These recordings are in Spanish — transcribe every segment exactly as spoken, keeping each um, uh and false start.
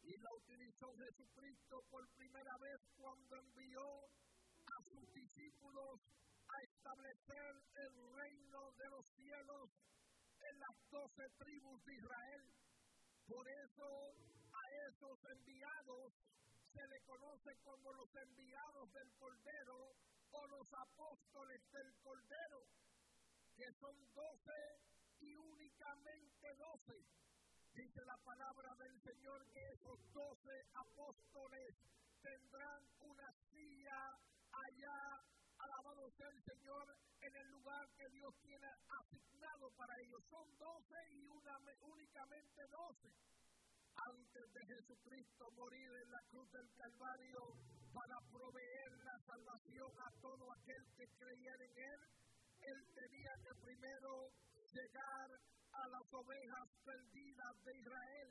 Y la utilizó Jesucristo por primera vez cuando envió a sus discípulos a establecer el reino de los cielos en las doce tribus de Israel. Por eso a esos enviados se le conoce como los enviados del Cordero o los apóstoles del Cordero, que son doce y únicamente doce. Dice la palabra del Señor que esos doce apóstoles tendrán una silla allá, alabado sea el Señor, en el lugar que Dios tiene asignado para ellos. Son doce y una, únicamente doce. Antes de Jesucristo morir en la cruz del Calvario para proveer la salvación a todo aquel que creyera en Él, Él tenía que primero llegar a las ovejas perdidas de Israel.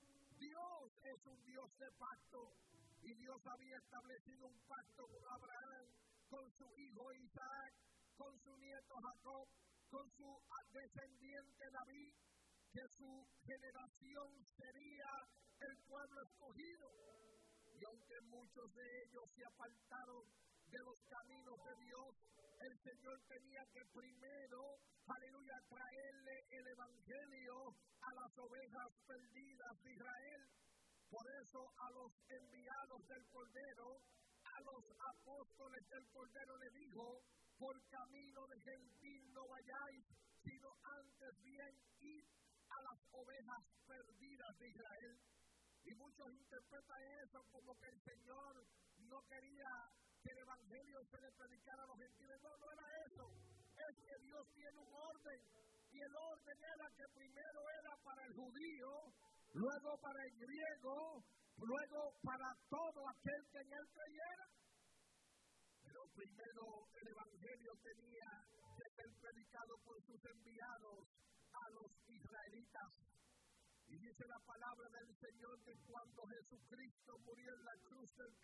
Dios es un Dios de pacto, y Dios había establecido un pacto con Abraham, con su hijo Isaac, con su nieto Jacob, con su descendiente David, que su generación sería el pueblo escogido. Y aunque muchos de ellos se apartaron de los caminos de Dios, el Señor tenía que primero, aleluya, traerle el evangelio a las ovejas perdidas de Israel. Por eso a los enviados del Cordero, a los apóstoles del Cordero le dijo: por camino de gentil no vayáis, sino antes bien id a las ovejas perdidas de Israel. Y muchos interpretan eso como que el Señor no quería que el evangelio se le predicara a los gentiles. No, no era eso. Es que Dios tiene un orden, y el orden era que primero era para el judío, luego para el griego, luego para todo aquel que en él creyera. Pero primero el evangelio tenía que ser predicado por sus enviados a los israelitas. Y dice la palabra del Señor que cuando Jesucristo murió en la cruz del